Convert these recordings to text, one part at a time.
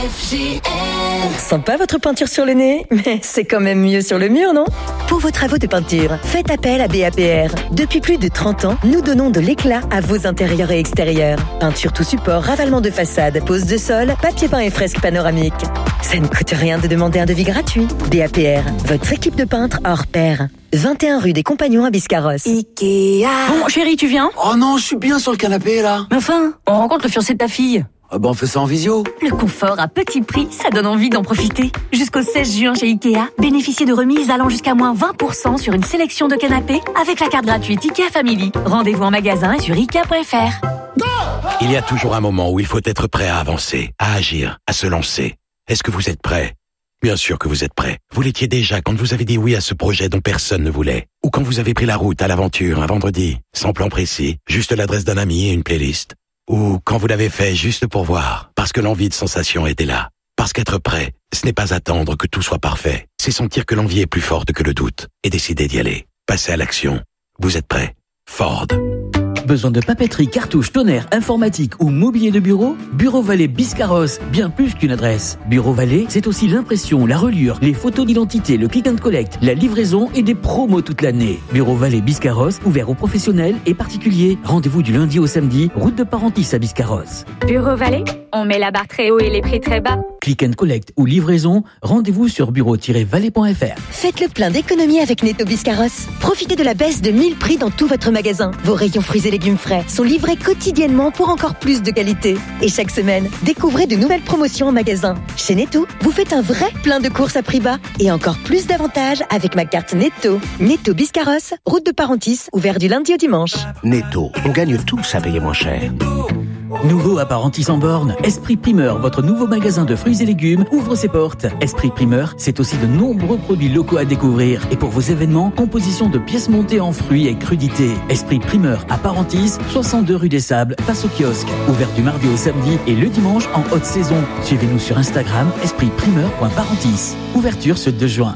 Sympa votre peinture sur le nez, mais c'est quand même mieux sur le mur, non? Pour vos travaux de peinture, faites appel à BAPR. Depuis plus de 30 ans, nous donnons de l'éclat à vos intérieurs et extérieurs. Peinture tout support, ravalement de façade, pose de sol, papier peint et fresques panoramiques. Ça ne coûte rien de demander un devis gratuit. BAPR, votre équipe de peintres hors pair. 21 rue des Compagnons à Biscarrosse. Ikea. Bon, chérie, tu viens? Oh non, je suis bien sur le canapé, là. Mais enfin, on rencontre le fiancé de ta fille. Ah bah on fait ça en visio. Le confort à petit prix, ça donne envie d'en profiter. Jusqu'au 16 juin chez Ikea, bénéficiez de remises allant jusqu'à moins 20% sur une sélection de canapés avec la carte gratuite Ikea Family. Rendez-vous en magasin et sur Ikea.fr. Il y a toujours un moment où il faut être prêt à avancer, à agir, à se lancer. Est-ce que vous êtes prêt? Bien sûr que vous êtes prêt. Vous l'étiez déjà quand vous avez dit oui à ce projet dont personne ne voulait. Ou quand vous avez pris la route à l'aventure un vendredi, sans plan précis, juste l'adresse d'un ami et une playlist. Ou quand vous l'avez fait juste pour voir, parce que l'envie de sensation était là. Parce qu'être prêt, ce n'est pas attendre que tout soit parfait. C'est sentir que l'envie est plus forte que le doute et décider d'y aller. Passer à l'action. Vous êtes prêt? Ford. Besoin de papeterie, cartouches, tonnerre, informatique ou mobilier de bureau? Bureau Vallée Biscarrosse, bien plus qu'une adresse. Bureau Vallée, c'est aussi l'impression, la reliure, les photos d'identité, le click and collect, la livraison et des promos toute l'année. Bureau Vallée Biscarrosse, ouvert aux professionnels et particuliers. Rendez-vous du lundi au samedi, route de Parentis à Biscarrosse. Bureau Vallée, on met la barre très haut et les prix très bas. Click and collect ou livraison, rendez-vous sur bureau-vallée.fr. Faites le plein d'économies avec Netto Biscarrosse. Profitez de la baisse de 1000 prix dans tout votre magasin. Vos rayons fruits et légumes frais sont livrés quotidiennement pour encore plus de qualité. Et chaque semaine, découvrez de nouvelles promotions en magasin. Chez Netto, vous faites un vrai plein de courses à prix bas et encore plus d'avantages avec ma carte Netto. Netto Biscarrosse, route de Parentis, ouvert du lundi au dimanche. Netto, on gagne tous à payer moins cher. Nouveau à Parentis en borne, Esprit Primeur, votre nouveau magasin de fruits et légumes, ouvre ses portes. Esprit Primeur, c'est aussi de nombreux produits locaux à découvrir. Et pour vos événements, composition de pièces montées en fruits et crudités. Esprit Primeur à Parentis, 62 rue des Sables, face au kiosque. Ouvert du mardi au samedi et le dimanche en haute saison. Suivez-nous sur Instagram, espritprimeur.parentis. Ouverture ce 2 juin.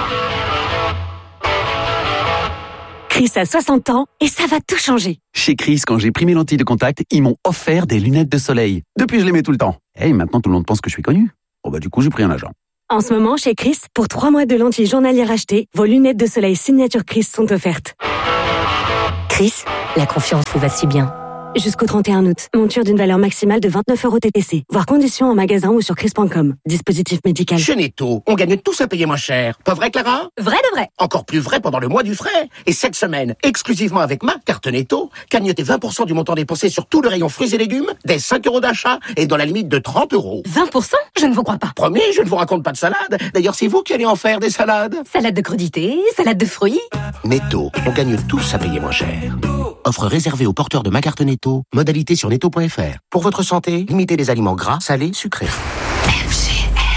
Chris a 60 ans et ça va tout changer. Chez Chris, quand j'ai pris mes lentilles de contact, ils m'ont offert des lunettes de soleil. Depuis, je les mets tout le temps. Et maintenant, tout le monde pense que je suis connu. Bon du coup, j'ai pris un agent. En ce moment, chez Chris, pour 3 mois de lentilles journalières achetées, vos lunettes de soleil signature Chris sont offertes. Chris, la confiance vous va si bien. Jusqu'au 31 août. Monture d'une valeur maximale de 29 € TTC. Voir conditions en magasin ou sur chris.com. Dispositif médical. Chez Netto, on gagne tous à payer moins cher. Pas vrai, Clara? Vrai de vrai. Encore plus vrai pendant le mois du frais. Et cette semaine, exclusivement avec ma carte Netto, cagnotez 20% du montant dépensé sur tout le rayon fruits et légumes, dès 5 € d'achat et dans la limite de 30 €. 20%? Je ne vous crois pas. Promis, je ne vous raconte pas de salade. D'ailleurs, c'est vous qui allez en faire des salades. Salade de crudités, salade de fruits. Netto, on gagne tous à payer moins cher. Offre réservée aux porteurs de ma carte Netto. Modalité sur netto.fr. Pour votre santé, limitez les aliments gras, salés, sucrés.